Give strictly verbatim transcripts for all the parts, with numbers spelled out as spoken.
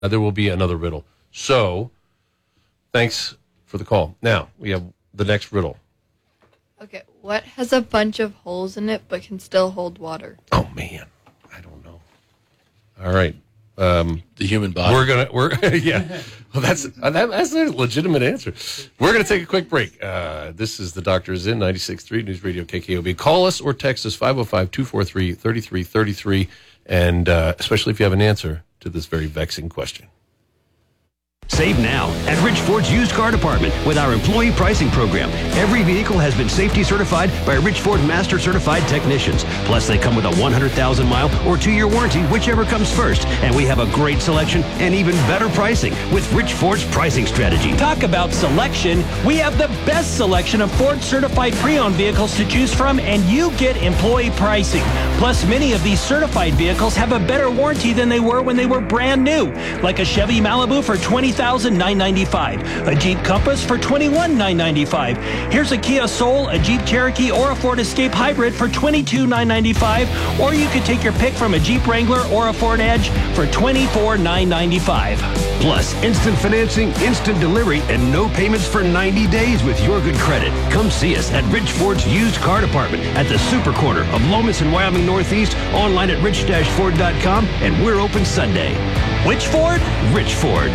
uh, there will be another riddle. So, thanks for the call. Now, we have the next riddle. Okay, what has a bunch of holes in it but can still hold water? Oh, man. I don't know. All right. Um, the human body. We're gonna, we're yeah. Well, that's uh, that, that's a legitimate answer. We're gonna take a quick break. Uh, this is the Doctor's In ninety-six point three News Radio K K O B. Call us or text us five oh five, two four three, three three three three, and uh, especially if you have an answer to this very vexing question. Save now at Rich Ford's used car department with our employee pricing program. Every vehicle has been safety certified by Rich Ford Master Certified technicians. Plus, they come with a one hundred thousand mile or two-year warranty, whichever comes first. And we have a great selection and even better pricing with Rich Ford's pricing strategy. Talk about selection. We have the best selection of Ford certified pre-owned vehicles to choose from, and you get employee pricing. Plus, many of these certified vehicles have a better warranty than they were when they were brand new, like a Chevy Malibu for twenty thousand nine hundred ninety-five dollars, a Jeep Compass for twenty-one thousand nine hundred ninety-five dollars. Here's a Kia Soul, a Jeep Cherokee, or a Ford Escape Hybrid for twenty-two thousand nine hundred ninety-five dollars, or you could take your pick from a Jeep Wrangler or a Ford Edge for twenty-four thousand nine hundred ninety-five dollars. Plus, instant financing, instant delivery, and no payments for ninety days with your good credit. Come see us at Rich Ford's used car department at the Super Corner of Lomas and Wyoming Northeast, online at rich dash ford dot com, and we're open Sunday. Which Ford? Rich Ford.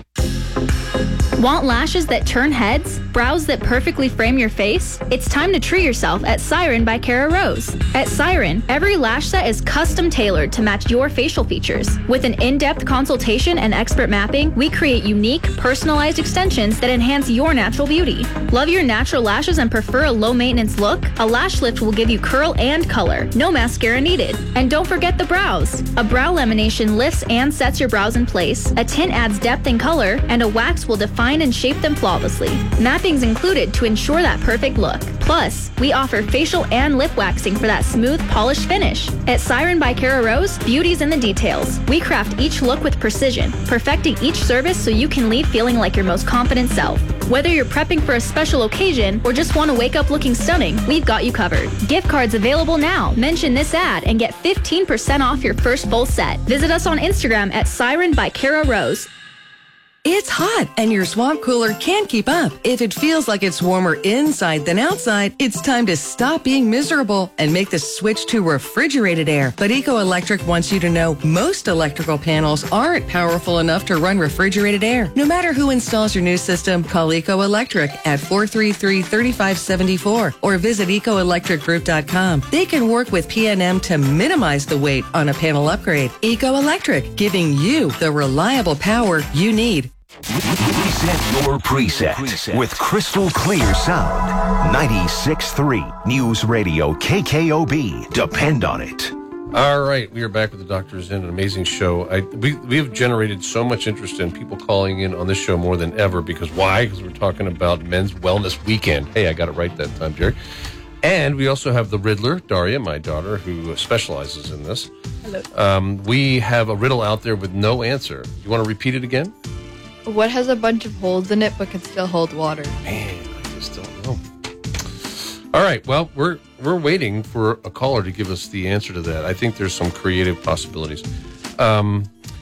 Want lashes that turn heads? Brows that perfectly frame your face? It's time to treat yourself at Siren by Cara Rose. At Siren, every lash set is custom tailored to match your facial features. With an in-depth consultation and expert mapping, we create unique, personalized extensions that enhance your natural beauty. Love your natural lashes and prefer a low-maintenance look? A lash lift will give you curl and color. No mascara needed. And don't forget the brows. A brow lamination lifts and sets your brows in place. A tint adds depth and color, and a wax will define and shape them flawlessly. Mapping's included to ensure that perfect look. Plus, we offer facial and lip waxing for that smooth, polished finish. At Siren by Cara Rose, beauty's in the details. We craft each look with precision, perfecting each service so you can leave feeling like your most confident self. Whether you're prepping for a special occasion or just want to wake up looking stunning, we've got you covered. Gift cards available now. Mention this ad and get fifteen percent off your first full set. Visit us on Instagram at Siren by Cara Rose. It's hot, and your swamp cooler can't keep up. If it feels like it's warmer inside than outside, it's time to stop being miserable and make the switch to refrigerated air. But Eco Electric wants you to know most electrical panels aren't powerful enough to run refrigerated air. No matter who installs your new system, call Eco Electric at four three three, three five seven four or visit eco electric group dot com. They can work with P and M to minimize the wait on a panel upgrade. Eco Electric, giving you the reliable power you need. Reset your preset, preset with crystal clear sound. ninety-six point three News Radio K K O B. Depend on it. All right, we are back with the Doctors In, an amazing show. I, we we have generated so much interest in people calling in on this show more than ever. Because why? Because we're talking about Men's Wellness Weekend. Hey, I got it right that time, Jerry. And we also have the Riddler, Daria, my daughter, who specializes in this. Hello. Um, we have a riddle out there with no answer. You want to repeat it again? What has a bunch of holes in it but can still hold water? Man, I just don't know. All right, well, we're we're waiting for a caller to give us the answer to that. I think there's some creative possibilities. Um,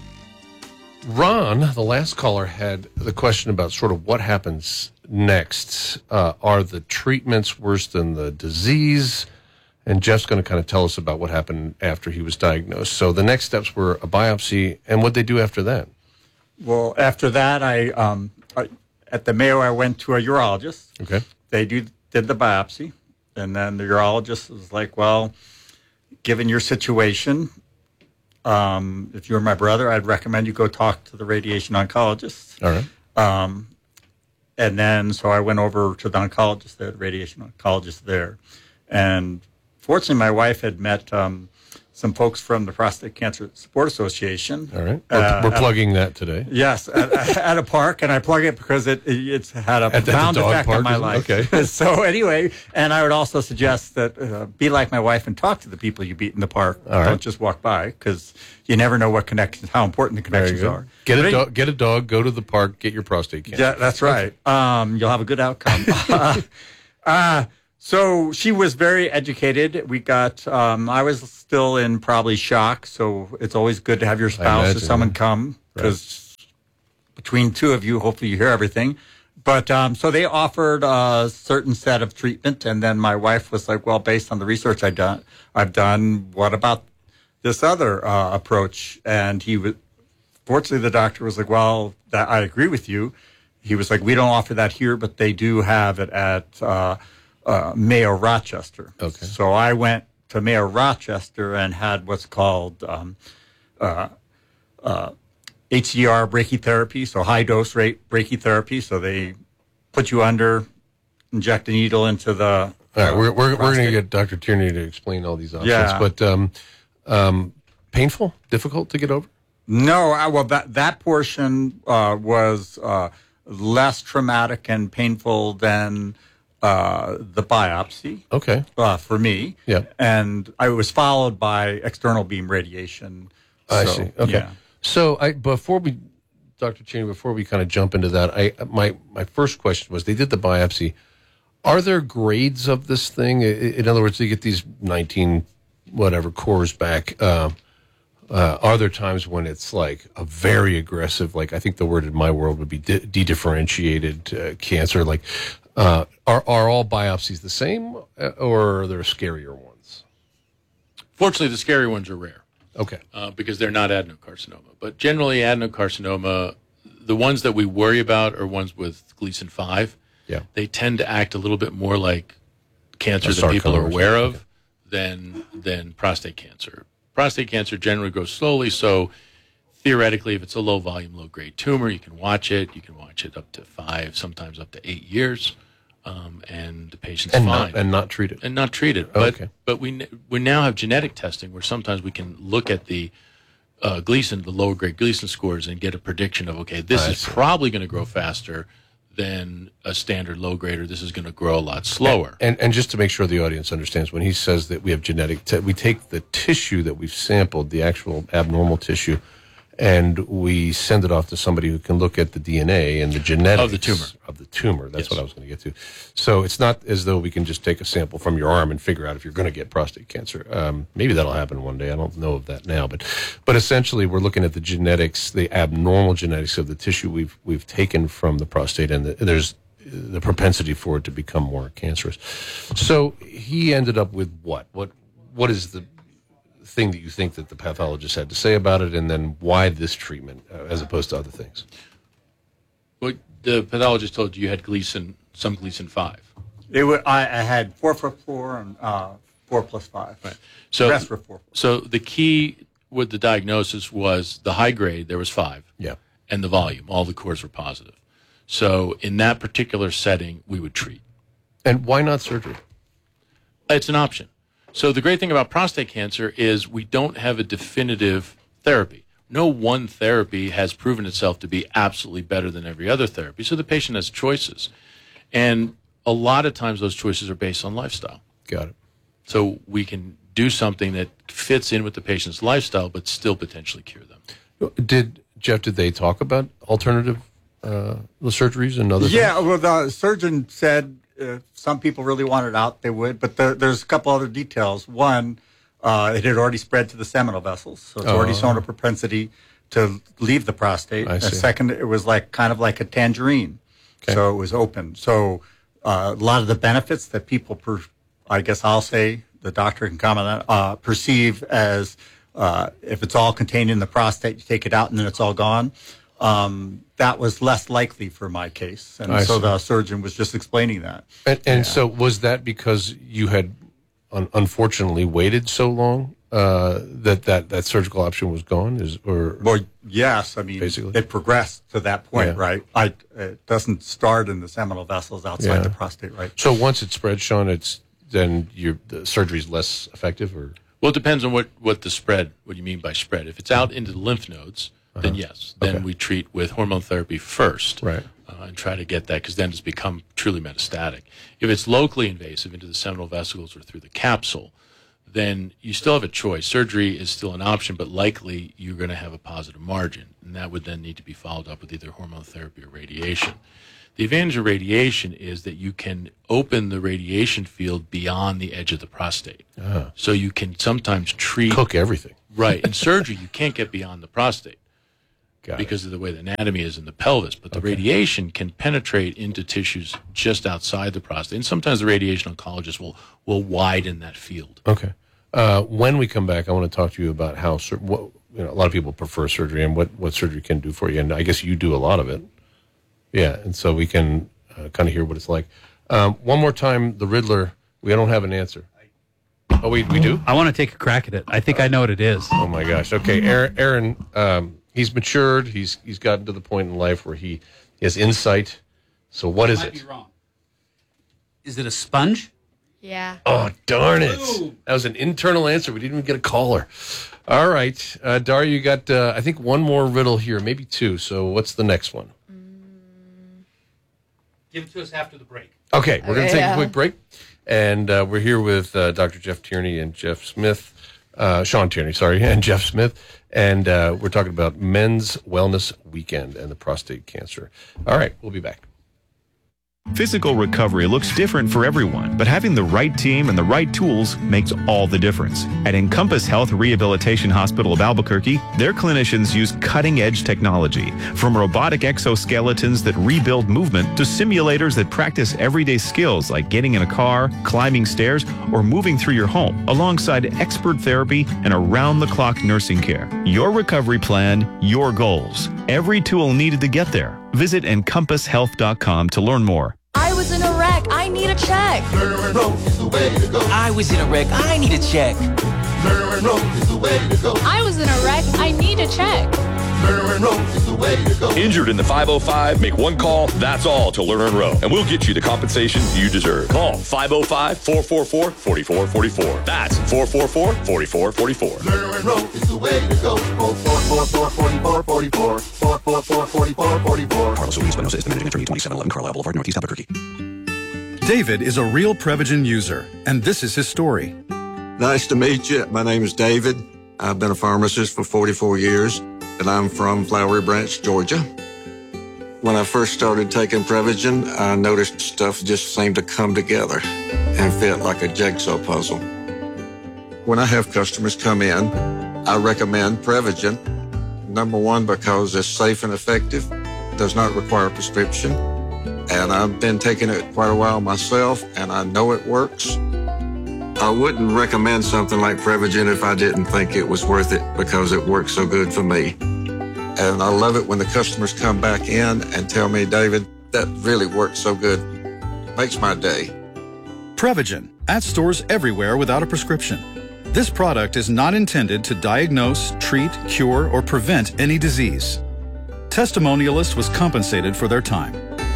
Ron, the last caller, had the question about sort of what happens next. Uh, are the treatments worse than the disease? And Jeff's going to kind of tell us about what happened after he was diagnosed. So the next steps were a biopsy, and what they do after that? Well, after that, I, um, I at the Mayo, I went to a urologist. Okay. They do did the biopsy, and then the urologist was like, well, given your situation, um, if you're my brother, I'd recommend you go talk to the radiation oncologist. All right. Um, and then, so I went over to the oncologist there, the radiation oncologist there. And fortunately, my wife had met um, some folks from the Prostate Cancer Support Association. All right. We're, uh, we're plugging that today. Yes, at, at a park, and I plug it because it it's had a At the- profound at the dog effect park, on my is it? life. Okay. So anyway, and I would also suggest that uh, be like my wife and talk to the people you meet in the park. All right. Don't just walk by, because you never know what connections, how important the There you connections go. are. Get a But dog. Get a dog. Go to the park. Get your prostate cancer. yeah, that's right. Um, you'll have a good outcome. uh, uh, so she was very educated. We got, um, I was still in probably shock. So it's always good to have your spouse or imagine, someone yeah. come, because between two of you, hopefully you hear everything. But um, so they offered a certain set of treatment, and then my wife was like, "Well, based on the research I done, I've done, what about this other uh, approach?" And he was, fortunately, the doctor was like, "Well, that, I agree with you." He was like, "We don't offer that here, but they do have it at uh, uh, Mayo Rochester." Okay. So I went to Mayo Rochester and had what's called um, uh, uh, H D R brachytherapy, so high dose rate brachytherapy. So they put you under, inject a needle into the. All right, we're we're, we're going to prostate. get Doctor Tierney to explain all these options. Yeah. But um, um, painful, difficult to get over. No, I, well, that that portion uh, was uh, less traumatic and painful than uh, the biopsy. Okay. Uh, for me. Yeah. And I was followed by external beam radiation. I So, see. Okay. yeah. So I before we, Doctor Cheney, before we kind of jump into that, I my my first question was, they did the biopsy. Are there grades of this thing? I- In other words, they get these nineteen whatever cores back. Uh, uh, are there times when it's like a very aggressive, like I think the word in my world would be de- de-differentiated uh, cancer? Like, uh, are are all biopsies the same, uh, or are there scarier ones? Fortunately, the scary ones are rare. Okay. Uh, because they're not adenocarcinoma. But generally, adenocarcinoma, the ones that we worry about are ones with Gleason five. Yeah. They tend to act a little bit more like cancer A that people sarcoma are or aware something. of than than prostate cancer. Prostate cancer generally grows slowly, so theoretically, if it's a low volume, low grade tumor, you can watch it. You can watch it up to five, sometimes up to eight years, um, and the patient's And fine not and not treated. and not treated. But Okay. but we n- we now have genetic testing where sometimes we can look at the uh, Gleason, the lower grade Gleason scores, and get a prediction of, okay, this I is see. probably going to grow faster than a standard low grade, or this is going to grow a lot slower. And and just to make sure the audience understands, when he says that we have genetic, te- we take the tissue that we've sampled, the actual abnormal tissue, and we send it off to somebody who can look at the D N A and the genetics Of the tumor. Of the tumor. That's Yes. what I was going to get to. So it's not as though we can just take a sample from your arm and figure out if you're going to get prostate cancer. Um, maybe that'll happen one day. I don't know of that now, but but essentially we're looking at the genetics, the abnormal genetics of the tissue we've we've taken from the prostate, and the, there's the propensity for it to become more cancerous. So he ended up with what? What what is the thing that you think that the pathologist had to say about it, and then why this treatment uh, as opposed to other things? Well, the pathologist told you you had Gleason, some Gleason five. It wa I, I had four for four and uh, four plus five. Right. So the rest were four. So the key with the diagnosis was the high grade, there was five. Yeah. And the volume, all the cores were positive. So in that particular setting, we would treat. And why not surgery? It's an option. So the great thing about prostate cancer is we don't have a definitive therapy. No one therapy has proven itself to be absolutely better than every other therapy. So the patient has choices. And a lot of times those choices are based on lifestyle. Got it. So we can do something that fits in with the patient's lifestyle, but still potentially cure them. Did Jeff? Did they talk about alternative uh, surgeries and other? Yeah, things? well, the surgeon said if some people really wanted it out, they would. But the, there's a couple other details. One, uh, it had already spread to the seminal vessels, so it's Oh. already shown a propensity to leave the prostate. I And see. second, it was like kind of like a tangerine, Okay. so it was open. So uh, a lot of the benefits that people, per, I guess I'll say, the doctor can comment on, uh, perceive as uh, if it's all contained in the prostate, you take it out and then it's all gone. Um, that was less likely for my case. And I so see. the surgeon was just explaining that. And, and so was that because you had un- unfortunately waited so long uh, that, that that surgical option was gone? Is or Well, yes. I mean, Basically. it progressed to that point, Yeah. right? I, it doesn't start in the seminal vessels outside Yeah. the prostate, right? so once it spreads, Sean, it's then your the surgery is less effective, or Well, it depends on what, what the spread, what you mean by spread. If it's out into the lymph nodes, then yes. Then Okay. we treat with hormone therapy first. Right. Uh, and try to get that, because then it's become truly metastatic. If it's locally invasive into the seminal vesicles or through the capsule, then you still have a choice. Surgery is still an option, but likely you're going to have a positive margin. And that would then need to be followed up with either hormone therapy or radiation. The advantage of radiation is that you can open the radiation field beyond the edge of the prostate. So you can sometimes treat... cook everything? Right. In surgery, you can't get beyond the prostate. Got because it. of the way the anatomy is in the pelvis. But the Okay. radiation can penetrate into tissues just outside the prostate. And sometimes the radiation oncologist will, will widen that field. Okay. Uh, when we come back, I want to talk to you about how sur- what, you know, a lot of people prefer surgery and what, what surgery can do for you. And I guess you do a lot of it. Yeah. And so we can uh, kind of hear what it's like. Um, one more time, the Riddler, we don't have an answer. Oh, we, we do? I want to take a crack at it. I think I know what it is. Oh, my gosh. Okay. Aaron, Aaron um, he's matured. He's He's gotten to the point in life where he, he has insight. So what is Might it? be wrong. Is it a sponge? Yeah. Oh, darn it. That was an internal answer. We didn't even get a caller. All right. Uh, Daria, you got, uh, I think, one more riddle here, maybe two. So what's the next one? Give it to us after the break. Okay, we're going to Okay, take yeah. a quick break. And uh, we're here with uh, Doctor Jeff Tierney and Jeff Smith, uh, Sean Tierney, sorry, and Jeff Smith. And uh, we're talking about Men's Wellness Weekend and the prostate cancer. All right, we'll be back. Physical recovery looks different for everyone, but having the right team and the right tools makes all the difference. At Encompass Health Rehabilitation Hospital of Albuquerque, their clinicians use cutting-edge technology, from robotic exoskeletons that rebuild movement to simulators that practice everyday skills like getting in a car, climbing stairs, or moving through your home, alongside expert therapy and around-the-clock nursing care. Your recovery plan, your goals. Every tool needed to get there. Visit encompass health dot com to learn more. I was in a wreck. I need a check. Lerner and Rowe is the way to go. I was in a wreck. I need a check. Lerner and Rowe is the way to go. I was in a wreck. I need a check. Lerner and Rowe is the way to go. Injured in the five oh five? Make one call, that's all, to Lerner and Rowe, and we'll get you the compensation you deserve. Call five oh five, four four four, four four four four. That's four four four, four four four four. Lerner and Rowe is the way to go. four four four, four four four four. four four four, four four four four. Carlos Ruiz Espinosa is the managing attorney, twenty-seven eleven Carlisle Boulevard, Northeast Albuquerque. David is a real Prevagen user, and this is his story. Nice to meet you. My name is David. I've been a pharmacist for forty-four years, and I'm from Flowery Branch, Georgia. When I first started taking Prevagen, I noticed stuff just seemed to come together and fit like a jigsaw puzzle. When I have customers come in, I recommend Prevagen. Number one, because it's safe and effective, does not require a prescription, and I've been taking it quite a while myself, and I know it works. I wouldn't recommend something like Prevagen if I didn't think it was worth it because it works so good for me. And I love it when the customers come back in and tell me, David, that really works so good. Makes my day. Prevagen, at stores everywhere without a prescription. This product is not intended to diagnose, treat, cure, or prevent any disease. Testimonialist was compensated for their time.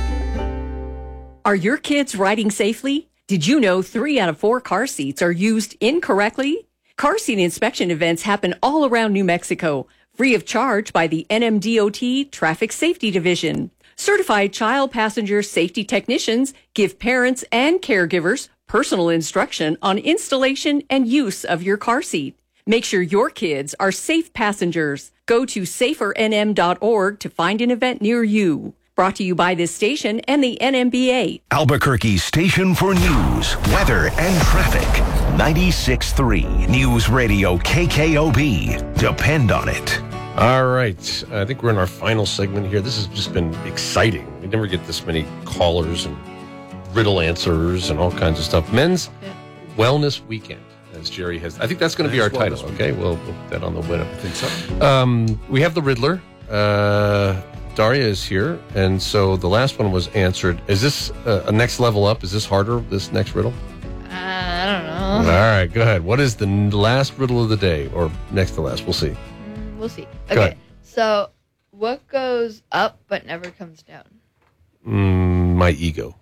Are your kids riding safely? Did you know three out of four car seats are used incorrectly? Car seat inspection events happen all around New Mexico, free of charge by the N M D O T Traffic Safety Division. Certified child passenger safety technicians give parents and caregivers personal instruction on installation and use of your car seat. Make sure your kids are safe passengers. Go to safer N M dot org to find an event near you. Brought to you by this station and the N M B A. Albuquerque's station for news, weather, and traffic. ninety-six point three News Radio K K O B. Depend on it. All right. I think we're in our final segment here. This has just been exciting. We never get this many callers and riddle answers and all kinds of stuff. Men's yeah. Wellness Weekend, as Jerry has. I think that's going to be our title. Okay, we'll, we'll put that on the web. I think so. Um, we have the Riddler. Uh, Daria is here, and so the last one was answered. Is this uh, a next level up? Is this harder, this next riddle? Uh, I don't know. All right, go ahead. What is the last riddle of the day, or next to last? We'll see. Mm, we'll see. Go Okay, ahead. so what goes up but never comes down? Mm, my ego.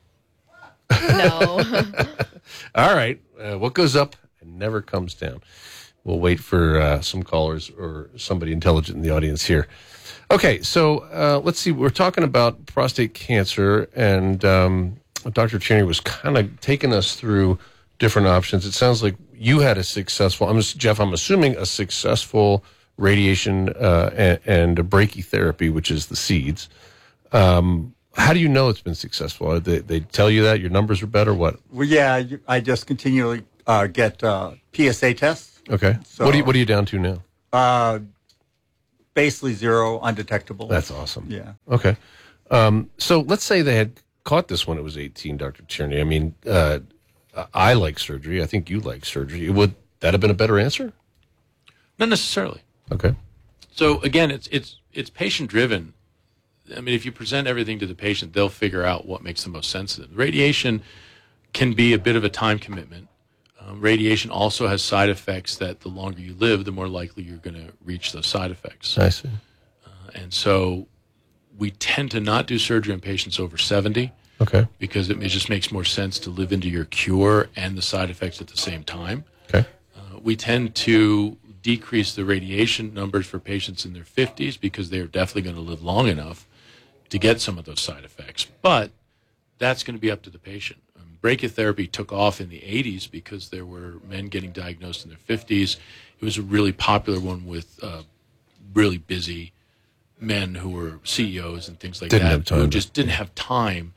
No. All right. Uh, what goes up and never comes down? We'll wait for uh, some callers or somebody intelligent in the audience here. Okay, so uh, let's see. We're talking about prostate cancer, and um, Doctor Tierney was kind of taking us through different options. It sounds like you had a successful, I'm, Jeff, I'm assuming a successful radiation uh, and, and a brachytherapy, which is the seeds. Um, how do you know it's been successful? They, they tell you that? Your numbers are better? What? Well, yeah, I just continually uh, get uh, P S A tests. Okay. So, what, are you, what are you down to now? Uh, basically zero, undetectable. That's awesome. Yeah. Okay. Um, so let's say they had caught this when it was eighteen, Doctor Tierney. I mean, uh, I like surgery. I think you like surgery. Would that have been a better answer? Not necessarily. Okay. So again, it's it's it's patient driven. I mean, if you present everything to the patient, they'll figure out what makes the most sense to them. Radiation can be a bit of a time commitment. Um, radiation also has side effects that the longer you live, the more likely you're going to reach those side effects. I see. Uh, and so we tend to not do surgery on patients over seventy. Okay. Because it, it just makes more sense to live into your cure and the side effects at the same time. Okay. Uh, we tend to decrease the radiation numbers for patients in their fifties because they're definitely going to live long enough to get some of those side effects. But that's going to be up to the patient. Um, brachytherapy took off in the eighties because there were men getting diagnosed in their fifties. It was a really popular one with uh, really busy men who were C E Os and things like Didn't that have time who to- just didn't have time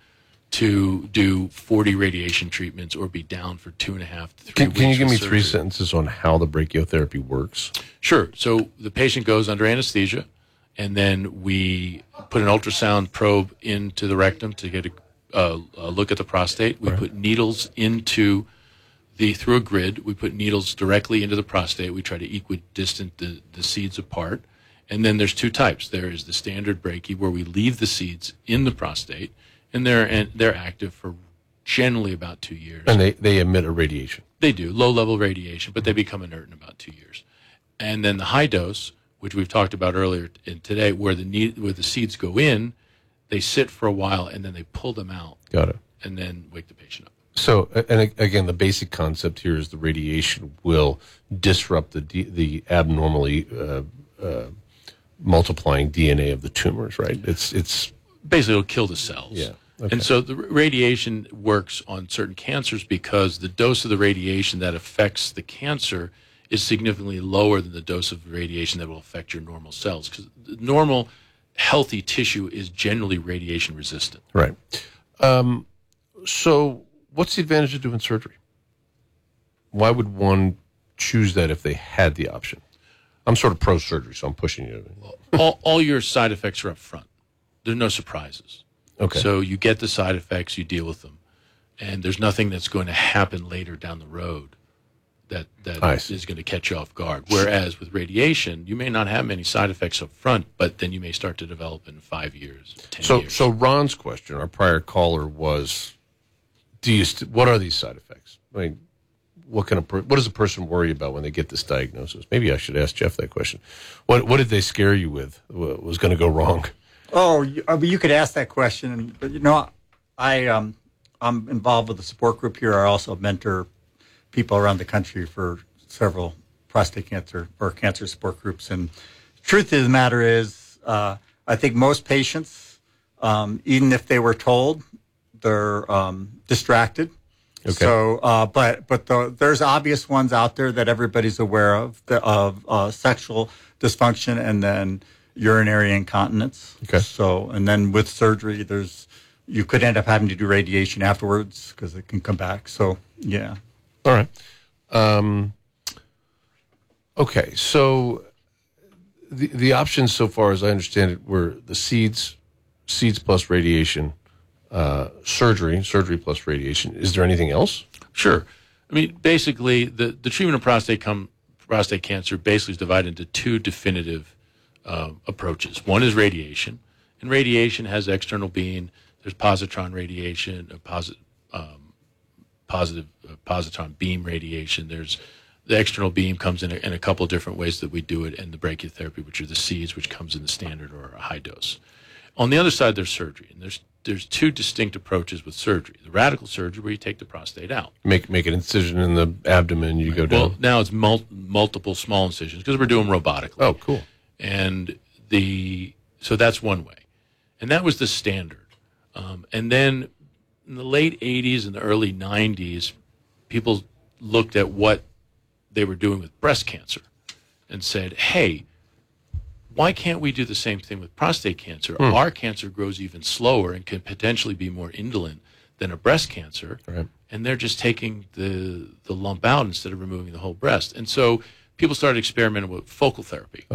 to do forty radiation treatments or be down for two and a half to three Can, weeks. can you give me with three surgery. sentences on how the brachytherapy works? Sure. So the patient goes under anesthesia, and then we put an ultrasound probe into the rectum to get a, uh, a look at the prostate. We Right. put needles into the through a grid. We put needles directly into the prostate. We try to equidistant the, the seeds apart. And then there's two types. There is the standard brachy where we leave the seeds in the prostate, and they're and they're active for generally about two years. And they, they emit a radiation. They do, low-level radiation, but they become inert in about two years. And then the high dose, which we've talked about earlier in today, where the need, where the seeds go in, they sit for a while, and then they pull them out. Got it. And then wake the patient up. So, and a- again, the basic concept here is the radiation will disrupt the D, the abnormally uh, uh, multiplying D N A of the tumors, right? It's it's Basically, it'll kill the cells. Yeah. Okay. And so the r- radiation works on certain cancers because the dose of the radiation that affects the cancer is significantly lower than the dose of radiation that will affect your normal cells. Because normal, healthy tissue is generally radiation resistant. right. Um, so, what's the advantage of doing surgery? Why would one choose that if they had the option? I'm sort of pro surgery, so I'm pushing you. all, all your side effects are up front. There are no surprises. Okay. So you get the side effects, you deal with them, and there's nothing that's going to happen later down the road that that I is see. going to catch you off guard. Whereas with radiation, you may not have many side effects up front, but then you may start to develop in five years, ten So, years. so Ron's question, our prior caller, was, "Do you? St- what are these side effects? I mean, what kind of per- what does a person worry about when they get this diagnosis?" Maybe I should ask Jeff that question. What What did they scare you with? What was going to go wrong? Oh, you, I mean, you could ask that question, and- but you know, I um, I'm involved with a support group here. I also mentor people around the country for several prostate cancer or cancer support groups. And the truth of the matter is, uh, I think most patients, um, even if they were told, they're um, distracted. Okay. So, uh, but but the, there's obvious ones out there that everybody's aware of, the, of uh, sexual dysfunction and then urinary incontinence. Okay. So, and then with surgery, there's you could end up having to do radiation afterwards because it can come back. So, yeah. All right. Um, okay, so the the options so far, as I understand it, were the seeds, seeds plus radiation, uh, surgery, surgery plus radiation. Is there anything else? Sure. I mean, basically, the, the treatment of prostate com- prostate cancer basically is divided into two definitive uh, approaches. One is radiation, and radiation has external beam. There's positron radiation, a posit, um, positive uh, positron beam radiation. There's the external beam comes in a, in a couple of different ways that we do it, and the brachytherapy, which are the seeds, which comes in the standard or a high dose. On the other side, there's surgery, and there's there's two distinct approaches with surgery. The radical surgery, where you take the prostate out. Make make an incision in the abdomen, you go down. Well, now it's mul- multiple small incisions because we're doing robotically. Oh, cool. And the so that's one way, and that was the standard. Um, and then in the late eighties and the early nineties, people looked at what they were doing with breast cancer and said, "Hey, why can't we do the same thing with prostate cancer? Hmm. Our cancer grows even slower and can potentially be more indolent than a breast cancer." Right. And they're just taking the the lump out instead of removing the whole breast. And so people started experimenting with focal therapy. Okay.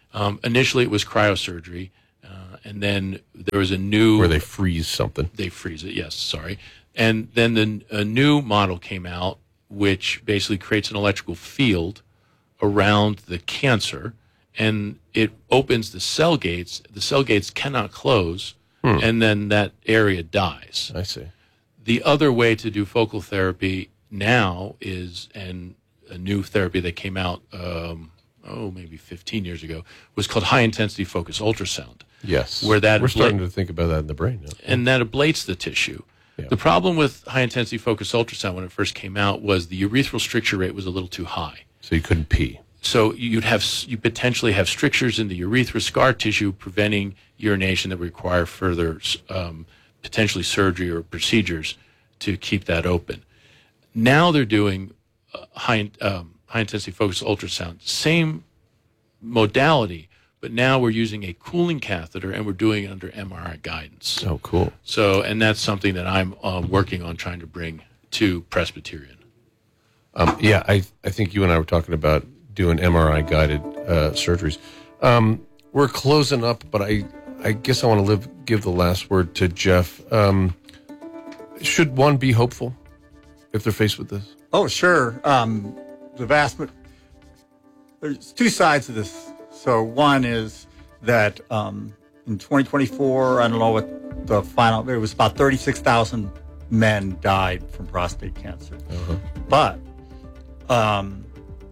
Um, initially, it was cryosurgery, uh, and then there was a new where they freeze something. They freeze it. Yes, sorry. And then the, a new model came out, which basically creates an electrical field around the cancer, and it opens the cell gates. The cell gates cannot close, hmm. and then that area dies. I see. The other way to do focal therapy now is, and a new therapy that came out, um, oh, maybe fifteen years ago, was called high-intensity focused ultrasound. Yes. Where that We're starting abla- to think about that in the brain now. And that ablates the tissue. Yeah. The problem with high-intensity focused ultrasound when it first came out was the urethral stricture rate was a little too high. So you couldn't pee. So you'd have you potentially have strictures in the urethra scar tissue preventing urination that would require further um, potentially surgery or procedures to keep that open. Now they're doing uh, high um, high intensity focused ultrasound, same modality, but now we're using a cooling catheter and we're doing it under M R I guidance. Oh, cool. So, and that's something that I'm uh, working on trying to bring to Presbyterian. Um, yeah, I I think you and I were talking about doing M R I guided uh, surgeries. Um, we're closing up, but I I guess I want to live give the last word to Jeff. Um, should one be hopeful if they're faced with this? Oh, sure. Um, the vast ma- there's two sides of this. So one is that um, in twenty twenty-four, I don't know what the final, it was about thirty-six thousand men died from prostate cancer. Uh-huh. But um,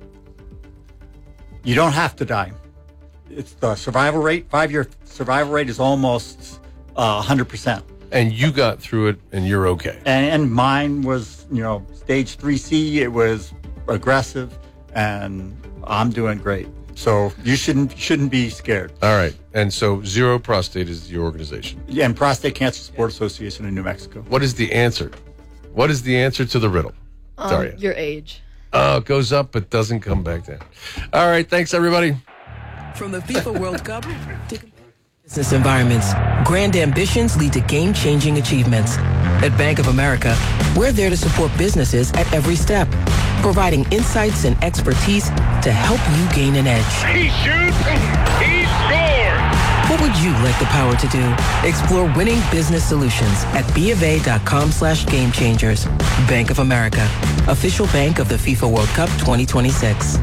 you don't have to die. It's the survival rate, five-year survival rate is almost uh, one hundred percent. And you got through it, and you're okay. And, and mine was, you know, stage three C. It was aggressive, and I'm doing great. So you shouldn't shouldn't be scared. All right. And so Zero Prostate is your organization. Yeah, and Prostate Cancer Support Association in New Mexico. What is the answer? What is the answer to the riddle? Um, Daria. your age. Oh, it goes up but doesn't come back down. All right. Thanks, everybody. From the FIFA World Cup to business environments, grand ambitions lead to game-changing achievements. At Bank of America, we're there to support businesses at every step, providing insights and expertise to help you gain an edge. He shoots, he scores! What would you like the power to do? Explore winning business solutions at bofa.com slash game changers. Bank of America, official bank of the FIFA World Cup twenty twenty-six.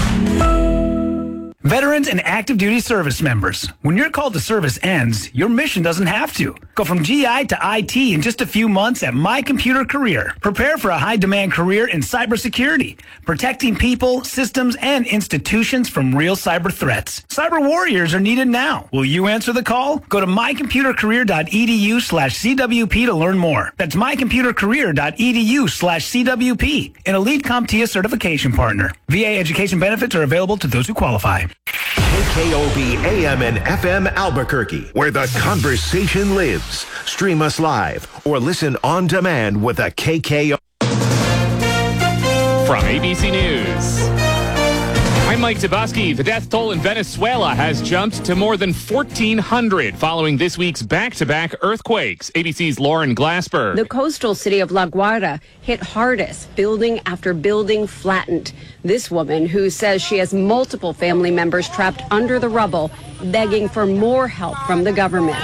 Veterans and active duty service members, when your call to service ends, your mission doesn't have to. Go from G I to I T in just a few months at My Computer Career. Prepare for a high-demand career in cybersecurity, protecting people, systems, and institutions from real cyber threats. Cyber warriors are needed now. Will you answer the call? Go to mycomputercareer.edu slash CWP to learn more. That's mycomputercareer.edu slash CWP, an Elite CompTIA certification partner. V A education benefits are available to those who qualify. K K O B A M and F M Albuquerque, where the conversation lives. Stream us live or listen on demand with a K K O. From A B C News, I'm Mike Toboski. The death toll in Venezuela has jumped to more than fourteen hundred following this week's back-to-back earthquakes. A B C's Lauren Glassberg. The coastal city of La Guardia hit hardest, building after building flattened. This woman, who says she has multiple family members trapped under the rubble, begging for more help from the government.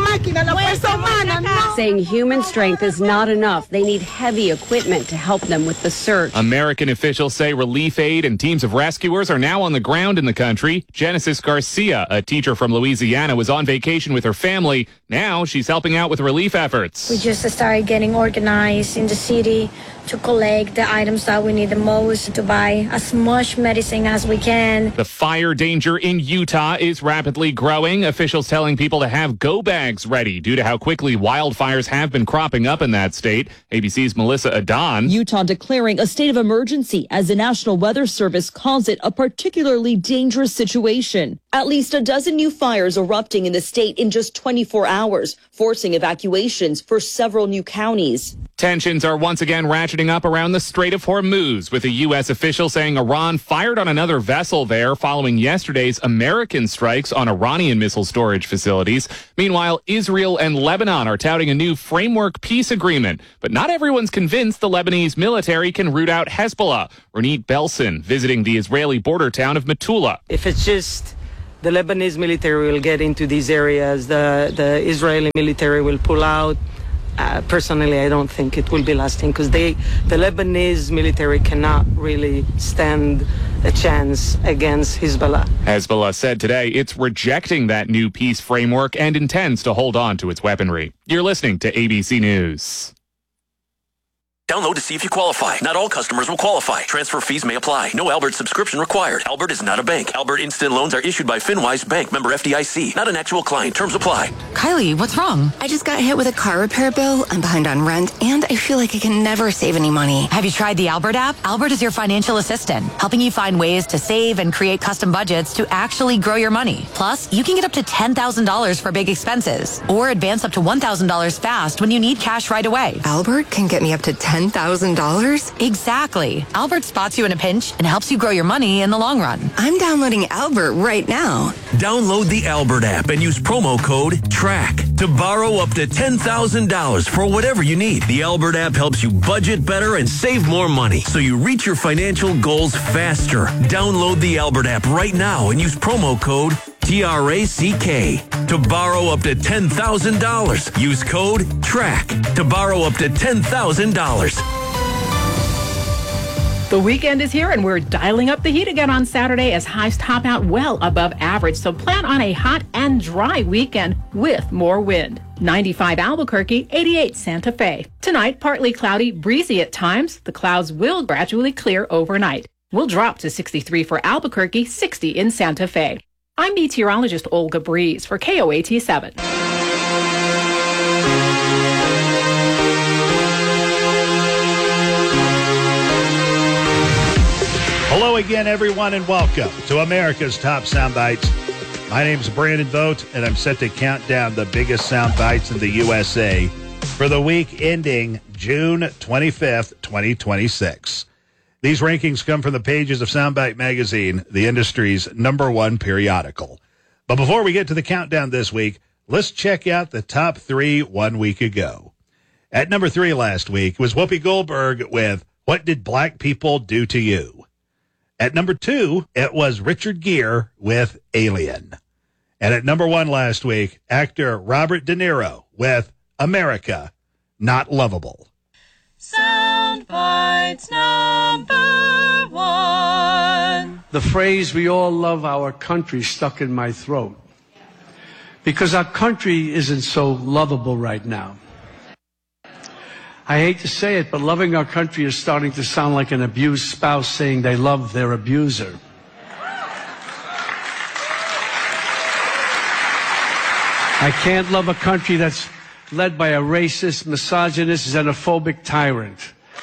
Saying human strength is not enough. They need heavy equipment to help them with the search. American officials say relief aid and teams of rescuers are now on the ground in the country. Genesis Garcia, a teacher from Louisiana, was on vacation with her family. Now she's helping out with relief efforts. We just started getting organized in the city to collect the items that we need the most, to buy as much medicine as we can. The fire danger in Utah is rapidly growing. Officials telling people to have go bags ready due to how quickly wildfires have been cropping up in that state. A B C's Melissa Adon. Utah declaring a state of emergency as the National Weather Service calls it a particularly dangerous situation. At least a dozen new fires erupting in the state in just twenty-four hours, forcing evacuations for several new counties. Tensions are once again ratcheting up around the Strait of Hormuz, with a U S official saying Iran fired on another vessel there following yesterday's American strikes on Iranian missile storage facilities. Meanwhile, Israel and Lebanon are touting a new framework peace agreement, but not everyone's convinced the Lebanese military can root out Hezbollah. Ronit Belson visiting the Israeli border town of Metula. If it's just the Lebanese military will get into these areas. The, the Israeli military will pull out. Uh, personally, I don't think it will be lasting because they, the Lebanese military cannot really stand a chance against Hezbollah. Hezbollah said today it's rejecting that new peace framework and intends to hold on to its weaponry. You're listening to A B C News. Download to see if you qualify. Not all customers will qualify. Transfer fees may apply. No Albert subscription required. Albert is not a bank. Albert Instant Loans are issued by FinWise Bank, member F D I C. Not an actual client. Terms apply. Kylie, what's wrong? I just got hit with a car repair bill. I'm behind on rent, and I feel like I can never save any money. Have you tried the Albert app? Albert is your financial assistant, helping you find ways to save and create custom budgets to actually grow your money. Plus, you can get up to ten thousand dollars for big expenses, or advance up to one thousand dollars fast when you need cash right away. Albert can get me up to ten thousand dollars? Exactly. Albert spots you in a pinch and helps you grow your money in the long run. I'm downloading Albert right now. Download the Albert app and use promo code TRACK to borrow up to ten thousand dollars for whatever you need. The Albert app helps you budget better and save more money so you reach your financial goals faster. Download the Albert app right now and use promo code T R A C K to borrow up to ten thousand dollars. Use code TRACK to borrow up to ten thousand dollars. The weekend is here, and we're dialing up the heat again on Saturday as highs top out well above average. So plan on a hot and dry weekend with more wind. ninety-five Albuquerque, eighty-eight Santa Fe. Tonight, partly cloudy, breezy at times. The clouds will gradually clear overnight. We'll drop to sixty-three for Albuquerque, sixty in Santa Fe. I'm meteorologist Olga Breeze for K O A T seven. Hello again, everyone, and welcome to America's Top Soundbites. My name's Brandon Vogt, and I'm set to count down the biggest soundbites in the U S A for the week ending June twenty-fifth, twenty twenty-six. These rankings come from the pages of Soundbite Magazine, the industry's number one periodical. But before we get to the countdown this week, let's check out the top three one week ago. At number three last week was Whoopi Goldberg with What Did Black People Do to You? At number two, it was Richard Gere with Alien. And at number one last week, actor Robert De Niro with America, Not Lovable. Soundbites number one. The phrase, we all love our country, stuck in my throat. Because our country isn't so lovable right now. I hate to say it, but loving our country is starting to sound like an abused spouse saying they love their abuser. I can't love a country that's led by a racist, misogynist, xenophobic tyrant.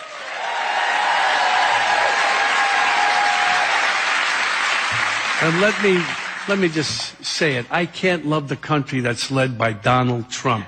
And let me, let me just say it. I can't love the country that's led by Donald Trump.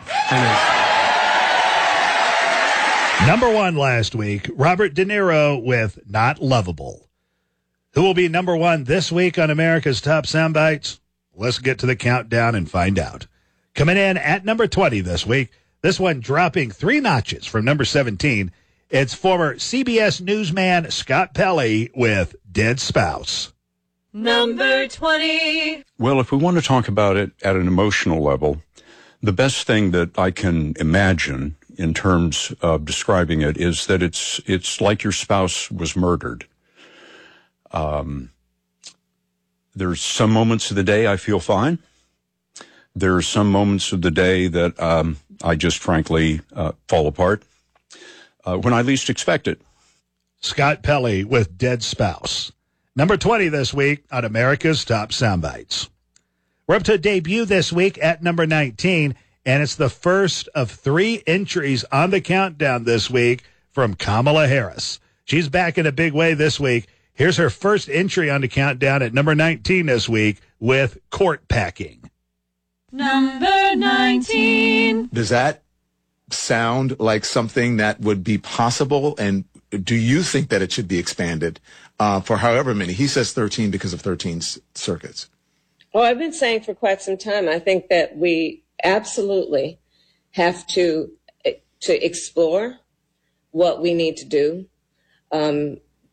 Number one last week, Robert De Niro with Not Lovable. Who will be number one this week on America's Top Soundbites? Let's get to the countdown and find out. Coming in at number twenty this week, this one dropping three notches from number seventeen, it's former C B S newsman Scott Pelley with Dead Spouse. Number twenty. Well, if we want to talk about it at an emotional level, the best thing that I can imagine in terms of describing it is that it's it's like your spouse was murdered. Um, there's some moments of the day I feel fine. There are some moments of the day that um, I just frankly uh, fall apart uh, when I least expect it. Scott Pelley with Dead Spouse. Number twenty this week on America's Top Soundbites. We're up to a debut this week at number nineteen. And it's the first of three entries on the countdown this week from Kamala Harris. She's back in a big way this week. Here's her first entry on the countdown at number nineteen this week with Court Packing. Number nineteen. Does that sound like something that would be possible? And do you think that it should be expanded uh, for however many? He says thirteen because of thirteen circuits. Well, I've been saying for quite some time, I think that we absolutely have to to explore what we need to do. Um,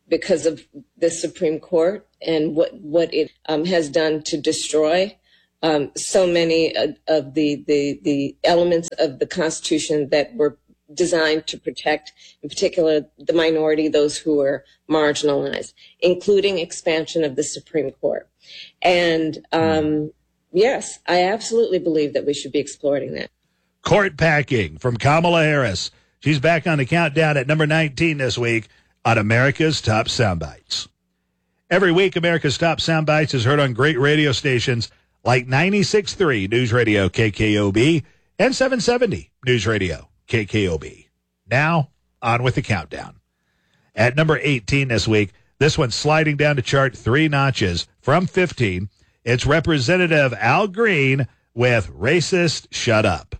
because of the Supreme Court and what, what it um, has done to destroy um, so many of, of the, the, the elements of the Constitution that were designed to protect, in particular, the minority, those who are marginalized, including expansion of the Supreme Court. And um, yes, I absolutely believe that we should be exploring that. Court packing from Kamala Harris. She's back on the countdown at number nineteen this week on America's Top Soundbites. Every week, America's Top Soundbites is heard on great radio stations like ninety-six point three News Radio K K O B and seven seventy News Radio K K O B. Now, on with the countdown. At number eighteen this week, this one's sliding down the chart three notches from fifteen. It's Representative Al Green with Racist Shut Up.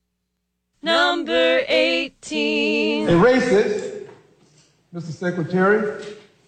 Number eighteen. A racist, Mister Secretary,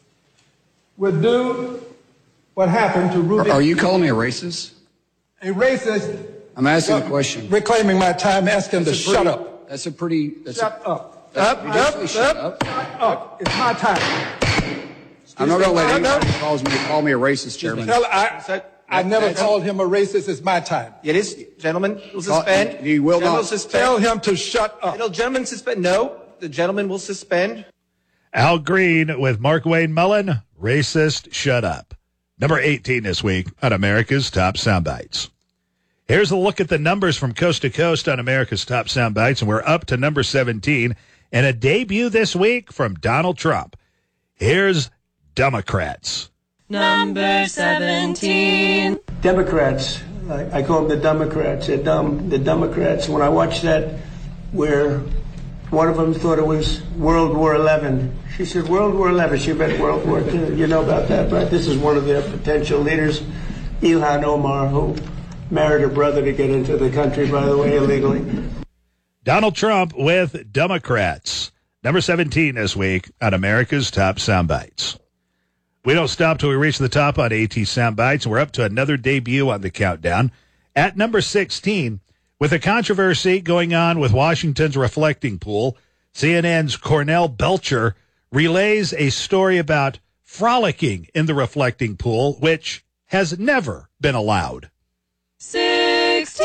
would do what happened to Ruby. Are you calling me a racist? A racist. I'm asking a question. Reclaiming my time, ask him to That's a shut pretty- up. That's a pretty. That's Shut a, up. That's Up, you just say up, shut up, up. up. It's my time. I'm not going to let No, anyone no. who calls me call me a racist, Chairman. Tell- I, I never That's- called him a racist. It's my time. It is, gentlemen, will Call- suspend. you will Gentlemen not. will suspend. Tell him to shut up. It'll, gentlemen suspend. No, the gentleman will suspend. Al Green with Mark Wayne Mullen, Racist Shut Up. Number eighteen this week on America's Top Soundbites. Here's a look at the numbers from coast to coast on America's Top Soundbites, and we're up to number seventeen, and a debut this week from Donald Trump. Here's Democrats. Number seventeen. Democrats, I, I call them the Democrats. They're dumb. The Democrats. When I watched that, where one of them thought it was World War Eleven. She said World War Eleven. She meant World War Two. You know about that, right? This is one of their potential leaders, Ilhan Omar, who married her brother to get into the country, by the way, illegally. Donald Trump with Democrats. Number seventeen this week on America's Top Soundbites. We don't stop till we reach the top on AT Soundbites, and we're up to another debut on the countdown. At number sixteen, with a controversy going on with Washington's reflecting pool, C N N's Cornell Belcher relays a story about frolicking in the reflecting pool, which has never been allowed. sixteen.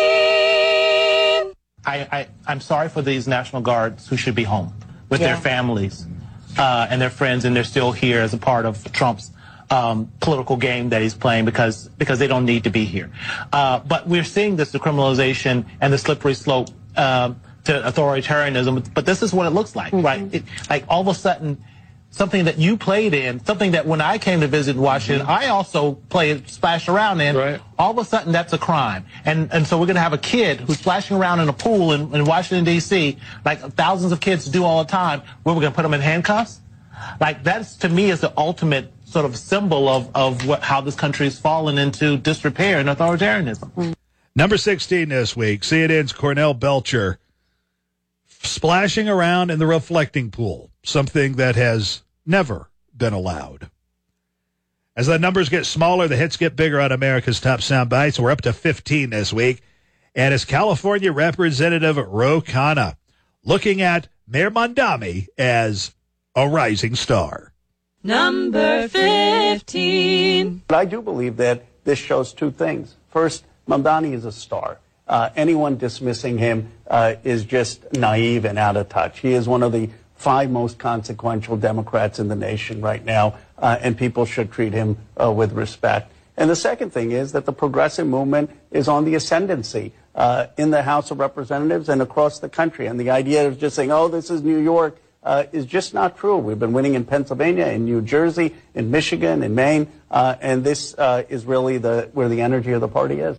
I, I, I'm sorry for these National Guards who should be home with Yeah. their families uh, and their friends, and they're still here as a part of Trump's um, political game that he's playing because because they don't need to be here. Uh, but we're seeing this decriminalization and the slippery slope um, to authoritarianism. But this is what it looks like, Mm-hmm. right? It, like all of a sudden, something that you played in, something that when I came to visit Washington, I also played, splashed around in, right. All of a sudden that's a crime. And and so we're going to have a kid who's splashing around in a pool in, in Washington, D C, like thousands of kids do all the time, where we're going to put them in handcuffs? Like that's, to me, is the ultimate sort of symbol of, of what, how this country has fallen into disrepair and authoritarianism. Number sixteen this week, C N N's Cornell Belcher splashing around in the reflecting pool, something that has never been allowed. As the numbers get smaller, the hits get bigger on America's Top Soundbites. We're up to fifteen this week. And it's California Representative Ro Khanna looking at Mayor Mondami as a rising star. Number fifteen. But I do believe that this shows two things. First, Mamdani is a star. Uh, anyone dismissing him uh, is just naive and out of touch. He is one of the five most consequential Democrats in the nation right now, uh, and people should treat him uh, with respect. And the second thing is that the progressive movement is on the ascendancy uh, in the House of Representatives and across the country. And the idea of just saying, oh, this is New York, uh, is just not true. We've been winning in Pennsylvania, in New Jersey, in Michigan, in Maine, uh, and this uh, is really the where the energy of the party is.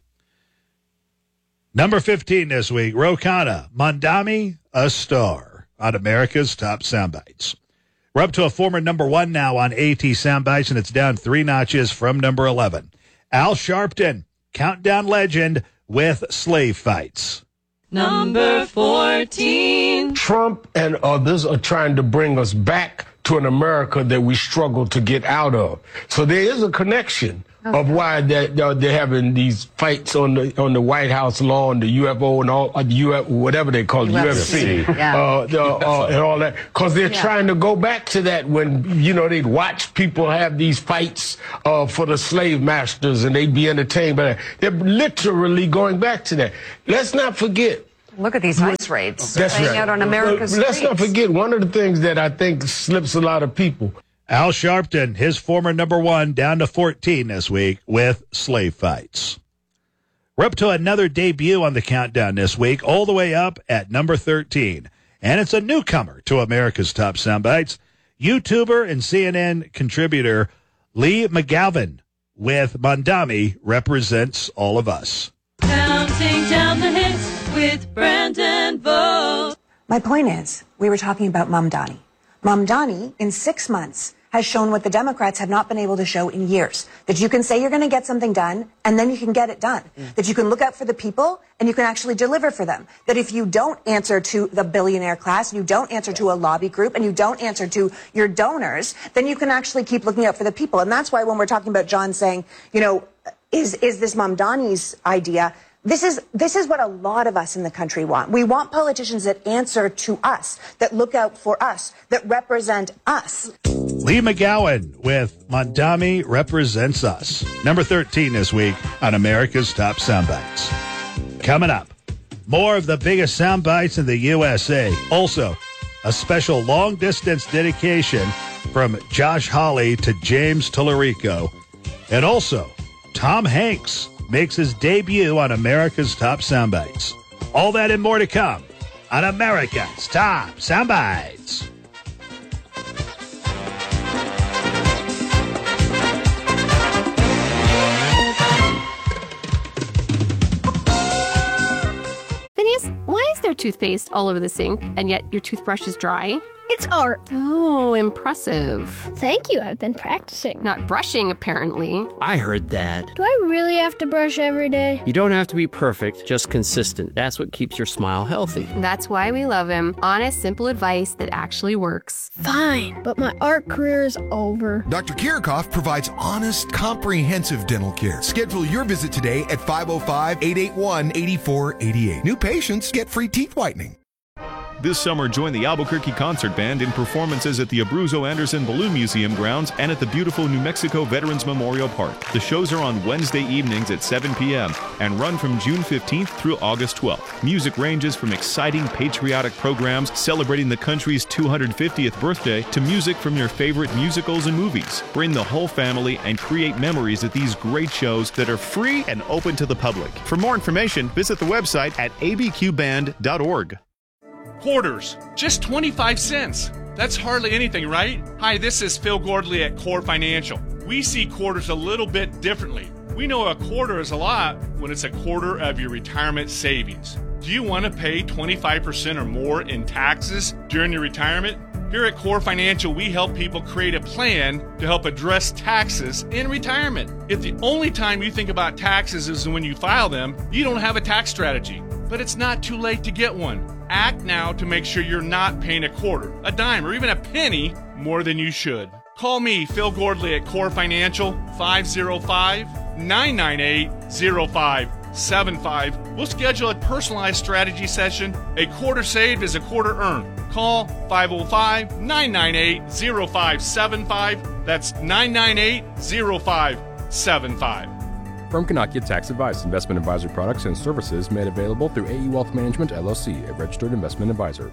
Number fifteen this week, Ro Khanna, Mondami, a star on America's Top Soundbites. We're up to a former number one now on AT Soundbites, and it's down three notches from number eleven. Al Sharpton, countdown legend with Slave Fights. Number fourteen. Trump and others are trying to bring us back to an America that we struggle to get out of. So there is a connection of why they're, they're having these fights on the on the White House lawn, the U F O and all, uh, the U F, whatever they call it, U F C, Yeah. uh, the, uh, and all that, because they're Yeah. trying to go back to that when, you know, they'd watch people have these fights uh, for the slave masters and they'd be entertained by that. They're literally going back to that. Let's not forget. Look at these ice raids That's playing right. out on America's But Let's not streets. forget one of the things that I think slips a lot of people. Al Sharpton, his former number one, down to fourteen this week with Slave Fights. We're up to another debut on the countdown this week, all the way up at number thirteen. And it's a newcomer to America's Top Soundbites, YouTuber and C N N contributor Lee McGowan with Mondami Represents All of Us. Counting down the hits with Brandon Vogt. My point is, we were talking about Mamdani. Mamdani, in six months, has shown what the Democrats have not been able to show in years. That you can say you're going to get something done, and then you can get it done. Mm. That you can look out for the people, and you can actually deliver for them. That if you don't answer to the billionaire class, you don't answer to a lobby group, and you don't answer to your donors, then you can actually keep looking out for the people. And that's why when we're talking about John saying, you know, is, is this Mamdani's idea? This is, this is what a lot of us in the country want. We want politicians that answer to us, that look out for us, that represent us. Lee McGowan with Mondami Represents Us. Number thirteen this week on America's Top Soundbites. Coming up, more of the biggest soundbites in the U S A. Also, a special long-distance dedication from Josh Hawley to James Tallarico. And also, Tom Hanks makes his debut on America's Top Soundbites. All that and more to come on America's Top Soundbites. Phineas, why is there toothpaste all over the sink and yet your toothbrush is dry? It's art. Oh, impressive. Thank you. I've been practicing. Not brushing, apparently. I heard that. Do I really have to brush every day? You don't have to be perfect, just consistent. That's what keeps your smile healthy. That's why we love him. Honest, simple advice that actually works. Fine, but my art career is over. Doctor Kirikoff provides honest, comprehensive dental care. Schedule your visit today at five oh five, eight eight one, eight four eight eight. New patients get free teeth whitening. This summer, join the Albuquerque Concert Band in performances at the Abruzzo Anderson Balloon Museum grounds and at the beautiful New Mexico Veterans Memorial Park. The shows are on Wednesday evenings at seven p.m. and run from June fifteenth through August twelfth. Music ranges from exciting patriotic programs celebrating the country's two hundred fiftieth birthday to music from your favorite musicals and movies. Bring the whole family and create memories at these great shows that are free and open to the public. For more information, visit the website at a b q band dot org. Quarters, just twenty-five cents. That's hardly anything, right? Hi, this is Phil Gordley at Core Financial. We see quarters a little bit differently. We know a quarter is a lot when it's a quarter of your retirement savings. Do you want to pay twenty-five percent or more in taxes during your retirement? Here at Core Financial, we help people create a plan to help address taxes in retirement. If the only time you think about taxes is when you file them, you don't have a tax strategy. But it's not too late to get one. Act now to make sure you're not paying a quarter, a dime, or even a penny more than you should. Call me, Phil Gordley, at Core Financial, five oh five, nine nine eight, oh five seven five. We'll schedule a personalized strategy session. A quarter saved is a quarter earned. Call five oh five, nine nine eight, oh five seven five. That's nine nine eight, oh five seven five. Firm cannot give tax advice. Investment advisory products and services made available through A E Wealth Management, L L C, a registered investment advisor.